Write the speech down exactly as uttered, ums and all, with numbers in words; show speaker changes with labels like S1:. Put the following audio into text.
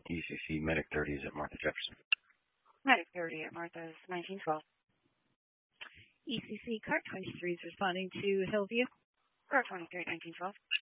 S1: E C C, Medic thirty is at Martha Jefferson.
S2: Medic thirty at Martha's nineteen twelve.
S3: E C C, Car twenty-three is responding to Hillview.
S2: Car twenty-three at nineteen twelve.